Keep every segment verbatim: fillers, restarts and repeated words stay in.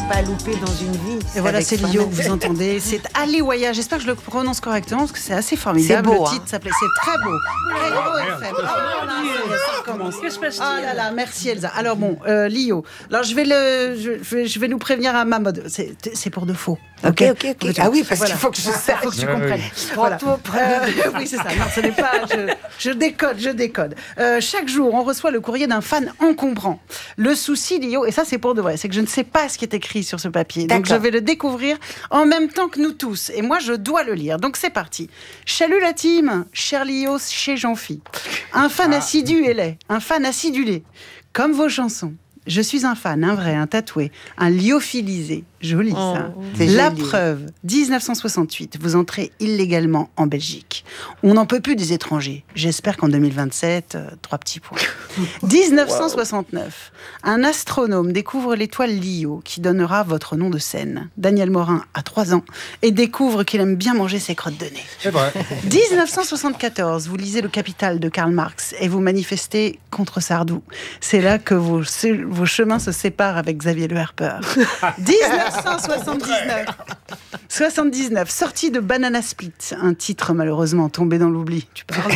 pas louper dans une vie. Et voilà, c'est Lio que vous entendez. C'est Aliwaya. J'espère que je le prononce correctement parce que c'est assez formidable. C'est beau, le titre hein. s'appelait. C'est très beau. Très beau. F M. Oh, là, ça recommence. Qu'est-ce que Ah là là, merci Elsa. Alors bon, euh, Lio. Alors je vais le, je, je vais, je vais nous prévenir à ma mode. C'est, c'est pour de faux. Ok, ok, ok. Ah oui, parce Voilà. qu'il faut que je sache. Il faut que tu comprennes. Voilà. Euh, oui, c'est ça. Non, ce n'est pas. Je, je décode, je décode. Euh, chaque jour, on reçoit le courrier d'un fan encombrant. Le souci, Lio, et ça c'est pour de vrai, c'est que je ne sais pas ce qui est écrit sur ce papier. Donc je vais le découvrir en même temps que nous tous. Et moi, je dois le lire. Donc c'est parti. Chalut la team, cher Lio chez Jean-Phi. Un fan assidu et laid, un fan acidulé. Comme vos chansons. Je suis un fan, un vrai, un tatoué, un lyophilisé. Joli, ça. Oh, La joli. preuve, dix-neuf cent soixante-huit, vous entrez illégalement en Belgique. On n'en peut plus des étrangers. J'espère qu'en deux mille vingt-sept, euh, trois petits points. dix-neuf cent soixante-neuf, un astronome découvre l'étoile Lio, qui donnera votre nom de scène. Daniel Morin a trois ans et découvre qu'il aime bien manger ses crottes de nez. C'est vrai. dix-neuf cent soixante-quatorze, vous lisez Le Capital de Karl Marx et vous manifestez contre Sardou. C'est là que vos, vos chemins se séparent avec Xavier Le Harper. dix-neuf cent soixante-dix-neuf, soixante-dix-neuf, sortie de Banana Split, un titre malheureusement tombé dans l'oubli. Tu parles.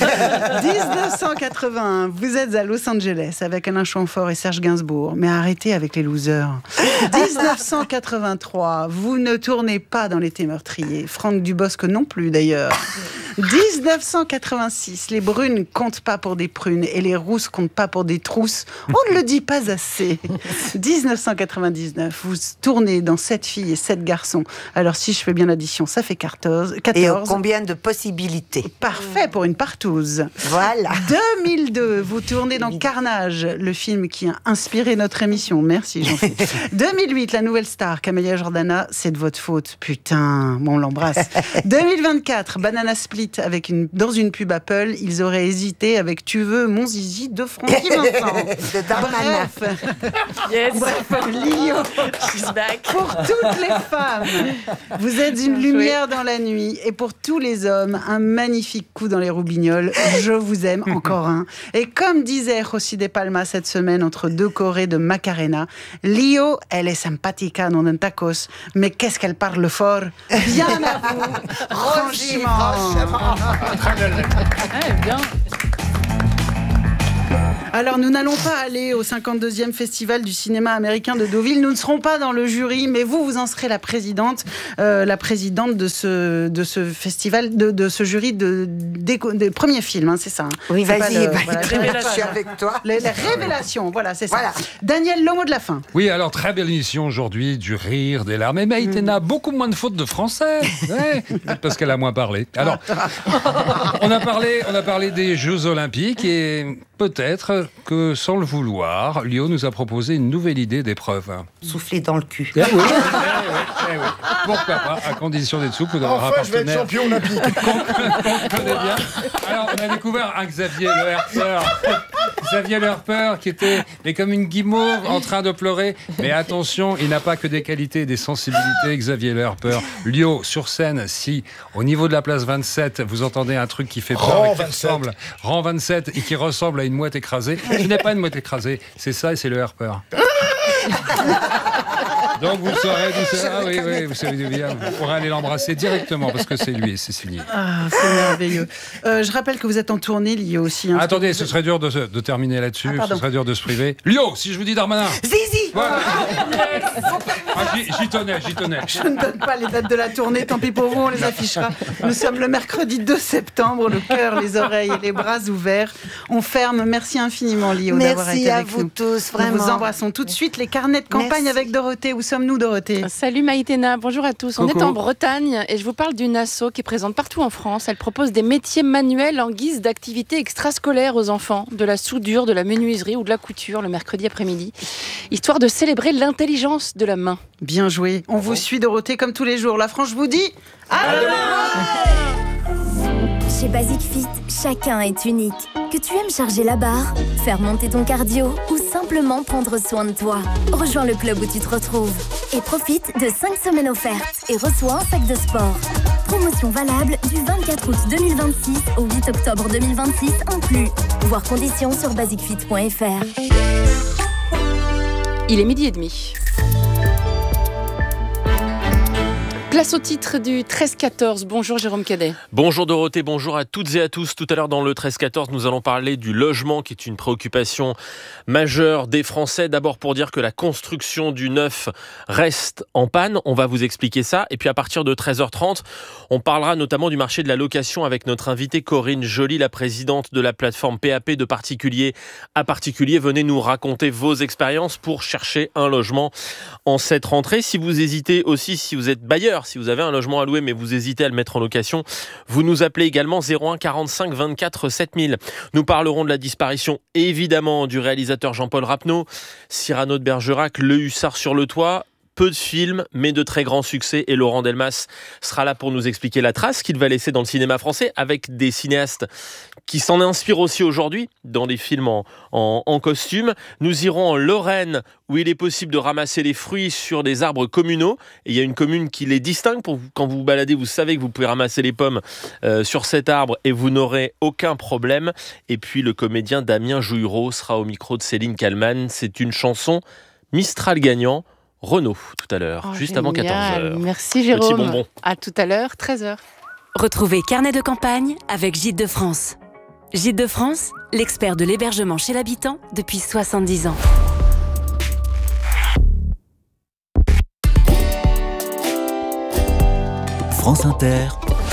dix-neuf cent quatre-vingt-un, vous êtes à Los Angeles avec Alain Chamfort et Serge Gainsbourg, mais arrêtez avec les losers. dix-neuf cent quatre-vingt-trois, vous ne tournez pas dans l'été meurtrier. Franck Dubosc non plus d'ailleurs. dix-neuf cent quatre-vingt-six, les brunes comptent pas pour des prunes et les rousses comptent pas pour des trousses. On ne le dit pas assez. dix-neuf cent quatre-vingt-dix-neuf, vous tournez dans sept filles et sept garçons. Alors si je fais bien l'addition, ça fait quatorze. Et combien de possibilités? Parfait pour une partouze. Voilà. deux mille deux, vous tournez dans Carnage, le film qui a inspiré notre émission. Merci Jean-Philippe. deux mille huit, la nouvelle star, Camélia Jordana, c'est de votre faute. Putain, bon, on l'embrasse. deux mille vingt-quatre, Banana Split avec une, dans une pub Apple, ils auraient hésité avec Tu veux mon zizi de Francky Vincent. De Darmanin. Bref, Yes. bref, Lio. She's back. Pour toutes les femmes, vous êtes une lumière dans la nuit. Et pour tous les hommes, un magnifique coup dans les roubignoles. Je vous aime, encore un. Et comme disait José de Palma cette semaine entre deux chorés de Macarena, Lio, elle est sympathica, non un tacos, mais qu'est-ce qu'elle parle fort. Bien à vous, franchement. Ah, bien. Alors, nous n'allons pas aller au cinquante-deuxième Festival du cinéma américain de Deauville. Nous ne serons pas dans le jury, mais vous, vous en serez la présidente, euh, la présidente de ce, de ce festival, de, de ce jury de, des, des premiers films, hein, c'est ça. Hein. Oui, C'est vas-y, pas le- bah, voilà, je suis avec toi. Les, les révélations, voilà, c'est ça. Voilà. Daniel, le mot de la fin. Oui, alors très belle émission aujourd'hui, du rire, des larmes. Mais Maïtena a beaucoup moins de fautes de français, ouais, parce qu'elle a moins parlé. Alors, on a parlé, on a parlé des Jeux Olympiques et peut-être que, sans le vouloir, Lio nous a proposé une nouvelle idée d'épreuve. Souffler dans le cul. Eh oui, eh oui, eh oui. Pourquoi pas, à condition d'être souple ou d'avoir un Enfin, je vais être partenaire champion olympique. qu'on connaît bien. Alors, on a découvert un Xavier Le Harper. Xavier Le Harper qui était mais comme une guimauve en train de pleurer. Mais attention, il n'a pas que des qualités et des sensibilités, Xavier Le Harper. Lio, sur scène, si au niveau de la place vingt-sept, vous entendez un truc qui fait peur Rang et qui vingt-sept. ressemble, rang vingt-sept, et qui ressemble à une mouette écrasée, ce n'est pas une mouette écrasée, c'est ça et c'est Le Harper. Donc vous saurez d'où c'est. Ah oui, oui, vous savez d'où bien. Vous pourrez aller l'embrasser directement parce que c'est lui, c'est signé. Ah, c'est merveilleux. Euh, je rappelle que vous êtes en tournée, Lio aussi. Hein, Attendez, ce serait dur de, se- de terminer là-dessus, Ah, ce pardon. serait dur de se priver. Lio, si je vous dis Darmanin. Zizi. Voilà. Ah, j'y, j'y tenais, j'y tenais. Je ne donne pas les dates de la tournée, tant pis pour vous, on les affichera. Nous sommes le mercredi deux septembre, le cœur, les oreilles et les bras ouverts. On ferme. Merci infiniment, Lio, d'avoir été Merci à avec vous nous. tous, Nous vraiment. vous embrassons tout de suite. Les carnets de campagne Merci. avec Dorothée. Où sommes-nous, Dorothée? Salut Maïtena, bonjour à tous. On Coucou. est en Bretagne et je vous parle d'une asso qui est présente partout en France. Elle propose des métiers manuels en guise d'activité extrascolaire aux enfants, de la soudure, de la menuiserie ou de la couture le mercredi après-midi, histoire de célébrer l'intelligence de la main. Bien joué. On vous suit, Dorothée, comme tous les jours. La France vous dit à demain. Chez Basic Fit, chacun est unique. Que tu aimes charger la barre, faire monter ton cardio ou simplement prendre soin de toi. Rejoins le club où tu te retrouves et profite de cinq semaines offertes et reçois un sac de sport. Promotion valable du vingt-quatre août deux mille vingt-six au huit octobre deux mille vingt-six inclus. Voir conditions sur basic fit point f r. Il est midi et demi. Place au titre du treize quatorze. Bonjour Jérôme Cadet. Bonjour Dorothée, bonjour à toutes et à tous. Tout à l'heure dans le treize quatorze, nous allons parler du logement qui est une préoccupation majeure des Français. D'abord pour dire que la construction du neuf reste en panne. On va vous expliquer ça. Et puis à partir de treize heures trente, on parlera notamment du marché de la location avec notre invitée Corinne Joly, la présidente de la plateforme P A P de particulier à particulier. Venez nous raconter vos expériences pour chercher un logement en cette rentrée. Si vous hésitez aussi, si vous êtes bailleur, si vous avez un logement à louer mais vous hésitez à le mettre en location, vous nous appelez également zéro un quarante-cinq vingt-quatre sept mille. Nous parlerons de la disparition évidemment du réalisateur Jean-Paul Rapneau, Cyrano de Bergerac, Le Hussard sur le toit. Peu de films, mais de très grands succès. Et Laurent Delmas sera là pour nous expliquer la trace qu'il va laisser dans le cinéma français avec des cinéastes qui s'en inspirent aussi aujourd'hui dans des films en, en, en costume. Nous irons en Lorraine où il est possible de ramasser les fruits sur des arbres communaux. Et il y a une commune qui les distingue. Pour vous, quand vous vous baladez, vous savez que vous pouvez ramasser les pommes euh, sur cet arbre et vous n'aurez aucun problème. Et puis le comédien Damien Jouireau sera au micro de Céline Kallmann. C'est une chanson Mistral gagnant. Renaud, tout à l'heure, Oh, juste génial. avant quatorze heures. Merci Jérôme. Petit bonbon. À tout à l'heure, treize heures. Retrouvez Carnet de campagne avec Gîtes de France. Gîtes de France, l'expert de l'hébergement chez l'habitant depuis soixante-dix ans. France Inter.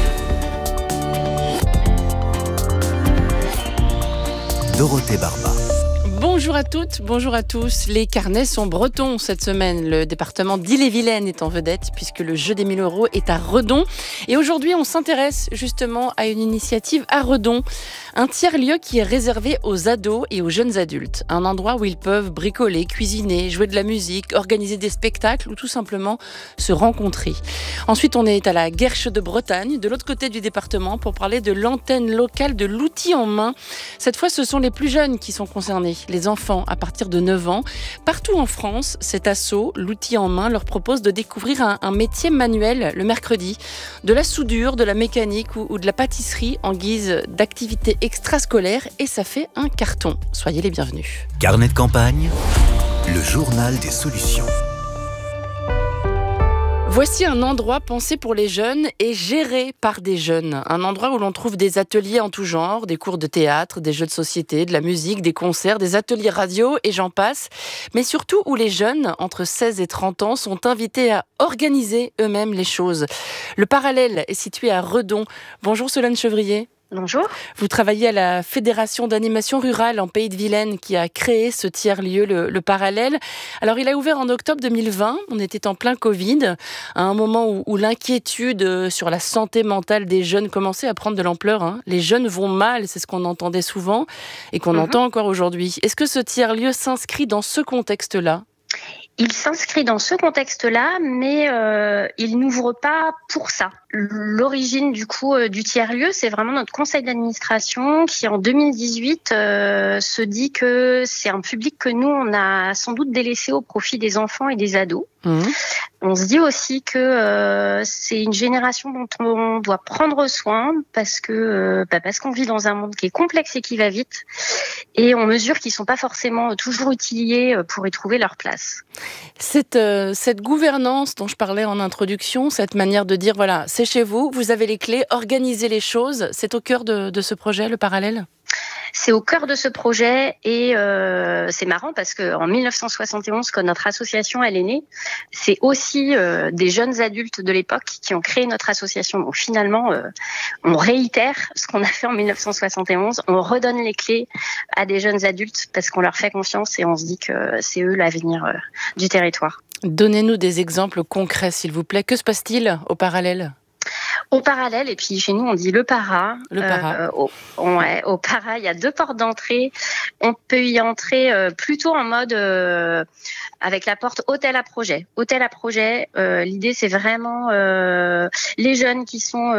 Dorothée Barba. Bonjour à toutes, bonjour à tous. Les carnets sont bretons cette semaine. Le département d'Ille-et-Vilaine est en vedette puisque le jeu des mille euros est à Redon. Et aujourd'hui, on s'intéresse justement à une initiative à Redon. Un tiers-lieu qui est réservé aux ados et aux jeunes adultes. Un endroit où ils peuvent bricoler, cuisiner, jouer de la musique, organiser des spectacles ou tout simplement se rencontrer. Ensuite, on est à la Guerche de Bretagne, de l'autre côté du département, pour parler de l'antenne locale de l'outil en main. Cette fois, ce sont les plus jeunes qui sont concernés, les enfants à partir de neuf ans. Partout en France, cet asso, l'outil en main, leur propose de découvrir un, un métier manuel le mercredi. De la soudure, de la mécanique ou, ou de la pâtisserie en guise d'activité extrascolaire et ça fait un carton. Soyez les bienvenus. Carnet de campagne, le journal des solutions. Voici un endroit pensé pour les jeunes et géré par des jeunes. Un endroit où l'on trouve des ateliers en tout genre, des cours de théâtre, des jeux de société, de la musique, des concerts, des ateliers radio et j'en passe. Mais surtout où les jeunes, entre seize et trente ans, sont invités à organiser eux-mêmes les choses. Le Parallèle est situé à Redon. Bonjour Solène Chevrier. Bonjour. Vous travaillez à la Fédération d'animation rurale en Pays de Vilaine qui a créé ce tiers-lieu, le, le Parallèle. Alors, il a ouvert en octobre deux mille vingt. On était en plein Covid, à un moment où, où l'inquiétude sur la santé mentale des jeunes commençait à prendre de l'ampleur. Hein. Les jeunes vont mal, c'est ce qu'on entendait souvent et qu'on mm-hmm. entend encore aujourd'hui. Est-ce que ce tiers-lieu s'inscrit dans ce contexte-là ? Il s'inscrit dans ce contexte-là, mais euh, il n'ouvre pas pour ça. L'origine du coup euh, du tiers-lieu, c'est vraiment notre conseil d'administration qui en deux mille dix-huit euh, se dit que c'est un public que nous on a sans doute délaissé au profit des enfants et des ados. Mmh. On se dit aussi que euh, c'est une génération dont on doit prendre soin parce que euh, bah parce qu'on vit dans un monde qui est complexe et qui va vite et on mesure qu'ils sont pas forcément toujours outillés pour y trouver leur place. Cette euh, cette gouvernance dont je parlais en introduction, cette manière de dire voilà, c'est chez vous, vous avez les clés, organisez les choses, c'est au cœur de, de ce projet, le Parallèle ? C'est au cœur de ce projet et euh, c'est marrant parce que en dix-neuf cent soixante et onze, quand notre association elle est née, c'est aussi euh, des jeunes adultes de l'époque qui ont créé notre association. Donc finalement, euh, on réitère ce qu'on a fait en dix-neuf cent soixante et onze, on redonne les clés à des jeunes adultes parce qu'on leur fait confiance et on se dit que c'est eux l'avenir euh, du territoire. Donnez-nous des exemples concrets, s'il vous plaît. Que se passe-t-il au Parallèle ? Au Parallèle, et puis chez nous on dit le para. Le para. Euh, au, ouais, au para, il y a deux portes d'entrée. On peut y entrer euh, plutôt en mode euh, avec la porte hôtel à projet. Hôtel à projet, euh, l'idée c'est vraiment euh, les jeunes qui sont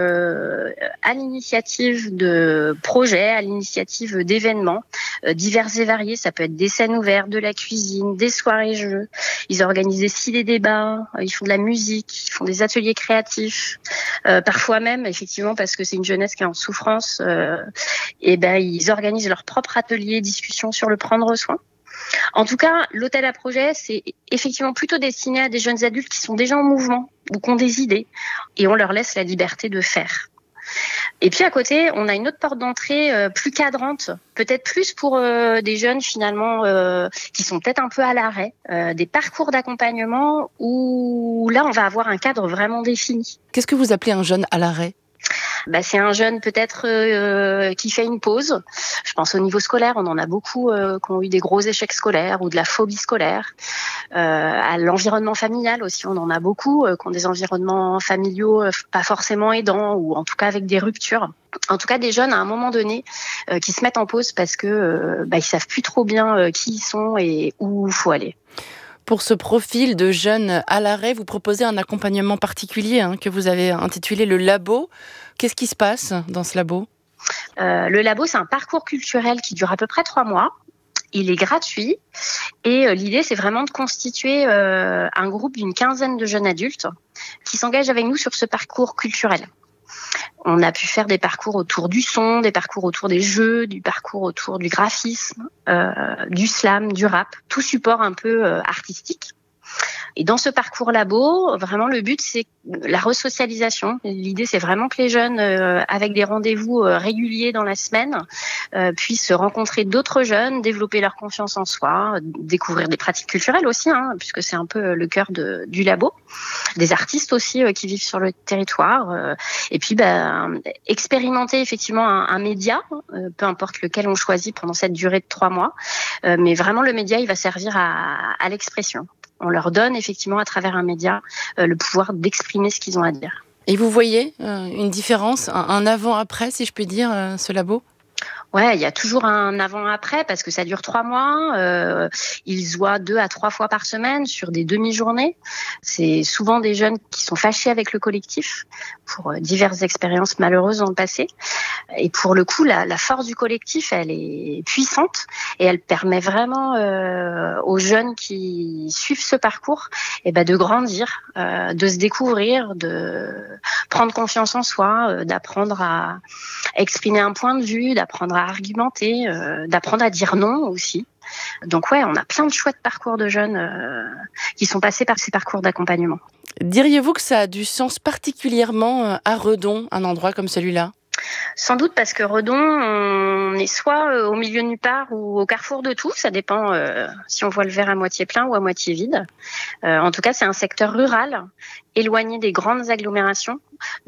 euh, à l'initiative de projets, à l'initiative d'événements euh, divers et variés. Ça peut être des scènes ouvertes, de la cuisine, des soirées jeux. Ils organisent aussi des débats, ils font de la musique, ils font des ateliers créatifs. Euh, parfois même, effectivement, parce que c'est une jeunesse qui est en souffrance, euh, et ben ils organisent leur propre atelier, discussion sur le prendre soin. En tout cas, l'hôtel à projet, c'est effectivement plutôt destiné à des jeunes adultes qui sont déjà en mouvement, ou qui ont des idées. Et on leur laisse la liberté de faire. Et puis à côté, on a une autre porte d'entrée euh, plus cadrante, peut-être plus pour euh, des jeunes finalement euh, qui sont peut-être un peu à l'arrêt, euh, des parcours d'accompagnement où là on va avoir un cadre vraiment défini. Qu'est-ce que vous appelez un jeune à l'arrêt ? Bah, c'est un jeune peut-être euh, qui fait une pause. Je pense au niveau scolaire, on en a beaucoup euh, qui ont eu des gros échecs scolaires ou de la phobie scolaire. Euh, à l'environnement familial aussi, on en a beaucoup euh, qui ont des environnements familiaux euh, pas forcément aidants ou en tout cas avec des ruptures. En tout cas, des jeunes à un moment donné euh, qui se mettent en pause parce que euh, bah, ils savent plus trop bien euh, qui ils sont et où il faut aller. Pour ce profil de jeunes à l'arrêt, vous proposez un accompagnement particulier hein, que vous avez intitulé le Labo. Qu'est-ce qui se passe dans ce labo ? euh, Le Labo, c'est un parcours culturel qui dure à peu près trois mois. Il est gratuit et euh, l'idée, c'est vraiment de constituer euh, un groupe d'une quinzaine de jeunes adultes qui s'engagent avec nous sur ce parcours culturel. On a pu faire des parcours autour du son, des parcours autour des jeux, du parcours autour du graphisme, euh, du slam, du rap, tout support un peu euh, artistique. Et dans ce parcours labo, vraiment le but c'est la resocialisation. L'idée c'est vraiment que les jeunes, euh, avec des rendez-vous euh, réguliers dans la semaine, euh, puissent rencontrer d'autres jeunes, développer leur confiance en soi, découvrir des pratiques culturelles aussi, hein, puisque c'est un peu le cœur de, du labo. Des artistes aussi euh, qui vivent sur le territoire. Euh, et puis bah, expérimenter effectivement un, un média, euh, peu importe lequel on choisit pendant cette durée de trois mois. Euh, mais vraiment le média il va servir à, à l'expression. On leur donne effectivement à travers un média euh, le pouvoir d'exprimer ce qu'ils ont à dire. Et vous voyez euh, une différence, un, un avant-après, si je puis dire, euh, ce labo ? Ouais, il y a toujours un avant-après parce que ça dure trois mois. Euh, ils se voient deux à trois fois par semaine sur des demi-journées. C'est souvent des jeunes qui sont fâchés avec le collectif pour diverses expériences malheureuses dans le passé. Et pour le coup, la, la force du collectif, elle est puissante et elle permet vraiment euh, aux jeunes qui suivent ce parcours eh ben, de grandir, euh, de se découvrir, de prendre confiance en soi, euh, d'apprendre à exprimer un point de vue, d'apprendre à argumenter, euh, d'apprendre à dire non aussi. Donc ouais, on a plein de chouettes parcours de jeunes euh, qui sont passés par ces parcours d'accompagnement. Diriez-vous que ça a du sens particulièrement à Redon, un endroit comme celui-là ? Sans doute parce que Redon, on est soit au milieu de nulle part ou au carrefour de tout. Ça dépend euh, si on voit le verre à moitié plein ou à moitié vide. Euh, en tout cas, c'est un secteur rural, éloigné des grandes agglomérations.